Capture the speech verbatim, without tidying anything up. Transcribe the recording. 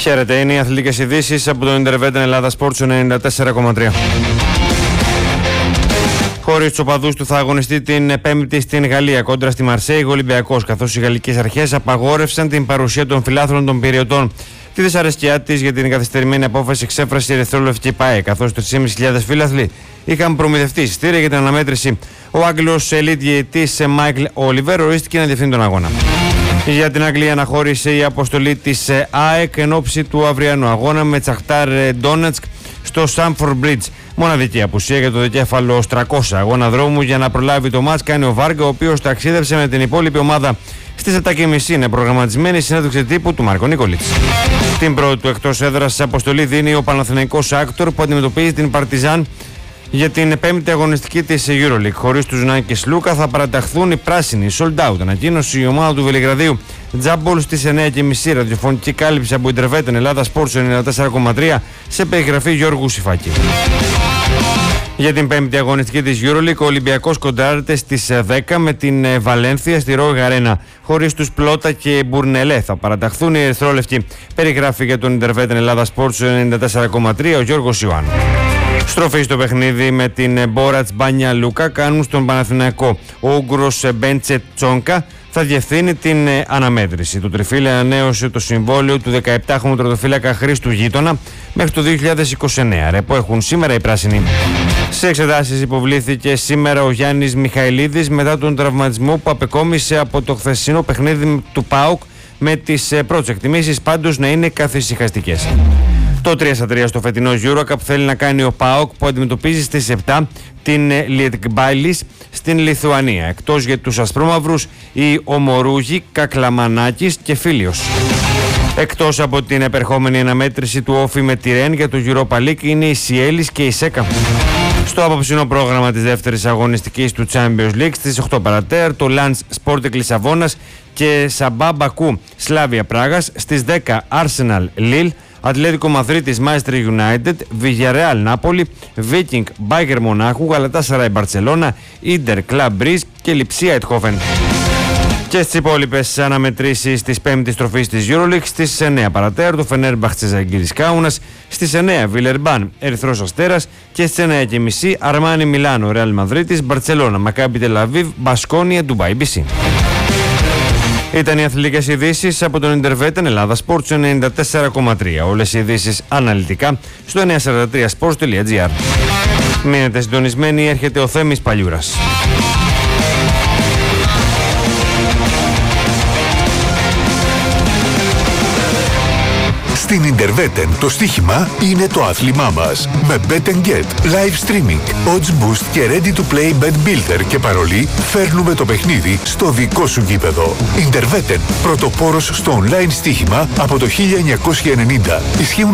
Χαίρετε, είναι οι αθλητικές ειδήσεις από το Interveten Ελλάδα Sports ενενήντα τέσσερα κόμμα τρία. Χωρίς τους οπαδούς του θα αγωνιστεί την Πέμπτη στην Γαλλία κόντρα στη Μαρσέιγ ο Ολυμπιακός, καθώς οι γαλλικές αρχές απαγόρευσαν την παρουσία των φιλάθλων των Πειριωτών. Τη δυσαρέσκειά της για την καθυστερημένη απόφαση εξέφρασε η ερυθρόλευκη ΠΑΕ, καθώς τρεις χιλιάδες πεντακόσιοι φίλαθλοι είχαν προμηθευτεί εισιτήρια για την αναμέτρηση. Ο Άγγλος ελίτ διαιτητής Μάικλ Όλιβερ ορίστηκε να διευθύνει τον αγώνα. Για την Αγγλία αναχώρησε η αποστολή της ΑΕΚ εν ώψη του αυριανού αγώνα με Τσαχτάρ Ντόνετσκ στο Στάμφορντ Μπριτζ. Μοναδική απουσία για το δικέφαλο τριακόσια αγώνα δρόμου για να προλάβει το μάτς κάνει ο Βάργα, ο οποίος ταξίδευσε με την υπόλοιπη ομάδα. Στις επτά και μισή είναι προγραμματισμένη η συνέντευξη τύπου του Μάρκο Νίκολιτς. Την πρώτη του εκτός έδρας αποστολή δίνει ο Παναθηναϊκός Άκτορ που αντιμετωπίζει την Παρτιζάν για την πέμπτη αγωνιστική της EuroLeague. Χωρίς τους Ζουνάκη και Σλούκα θα παραταχθούν οι πράσινοι. Sold out. Ανακοίνωσε η ομάδα του Βελιγραδίου. Τζάμπολ στις εννιά και μισή. Ραδιοφωνική κάλυψη από Interveten Ελλάδα Sports ενενήντα τέσσερα κόμμα τρία σε περιγραφή Γιώργου Σιφάκη. Για την πέμπτη αγωνιστική της EuroLeague, ο Ολυμπιακός κοντράρεται στις δέκα με την Βαλένθια στη Ρόγα Αρένα. Χωρίς τους Πλότα και Μπουρνελέ θα παραταχθούν οι ερυθρόλευκοι. Περιγράφει για τον Interveten Ελλάδα Sports ενενήντα τέσσερα κόμμα τρία ο Γιώργος Ιωάννου. Στροφή στο παιχνίδι με την Μπόρατς Μπάνια Λούκα κάνουν στον Παναθηναϊκό. Ο Ούγκρος Μπέντσε Τσόνκα θα διευθύνει την αναμέτρηση. Το τριφύλι ανανέωσε το συμβόλαιο του δεκαεπτάχρονου τερματοφύλακα Χρήστου Γείτονα μέχρι το δύο χιλιάδες είκοσι εννέα. Ρεπό έχουν σήμερα οι πράσινοι. Σε εξετάσεις υποβλήθηκε σήμερα ο Γιάννης Μιχαηλίδης μετά τον τραυματισμό που απεκόμισε από το χθεσινό παιχνίδι του ΠΑΟΚ, με τις πρώτες εκτιμήσεις πάντως να είναι καθησυχαστικές. Το τρία στα τρία στο φετινό EuroCup θέλει να κάνει ο ΠΑΟΚ που αντιμετωπίζει στις επτά την Λιετκμπάιλις στην Λιθουανία. Εκτός για τους ασπρόμαυρους οι Ομορούγοι, Κακλαμανάκης και Φίλιος. Εκτός από την επερχόμενη αναμέτρηση του Όφη με τη Ρεν για το Europa League είναι η Σιέλης και η Σέκα. Στο απόψινό πρόγραμμα της δεύτερης αγωνιστικής του Champions League στις οκτώ παρατέρ το Λαντς Σπόρτεκ Λισαβόνας και Σαμπά Μπακού Σλάβια Πράγας, στις δέκα Arsenal Lille, Ατλέτικο Μαδρίτης Manchester United, Villarreal Νάπολη, Viking Bayern Μονάχου, Γαλατάσαράι Μπαρτσελώνα, Ίντερ Club Breeze και Λιψία Ετχόφεν. Και στις υπόλοιπες αναμετρήσεις της πέμπτης τροφής της EuroLeague, στις εννιά παρατέρ το Φενέρμπαχτσε Ζαγκύρης Κάουνας, στις εννιά Βιλερμπάν Ερυθρός Αστέρας και στις εννιά και μισή Αρμάνι Μιλάνο Ρεάλ Μαδρίτης Μπαρτσελώνα Μακάμπι Τελαβίβ Μπασκόνια Ντουμπάι μπι σι. Ήταν οι αθλητικές ειδήσεις από τον Interveten Ελλάδα Sports ενενήντα τέσσερα κόμμα τρία. Όλες οι ειδήσεις αναλυτικά στο εννιακόσια σαράντα τρία sports τελεία gr. Μείνετε συντονισμένοι, έρχεται ο Θέμης Παλιούρας. Στην Interveten το στοίχημα είναι το άθλημά μας. Με Bet and Get, live streaming, odds boost και ready to play bet builder και παρολί φέρνουμε το παιχνίδι στο δικό σου γήπεδο. Interveten, πρωτοπόρος στο online στοίχημα από το χίλια εννιακόσια ενενήντα. Ισχύουν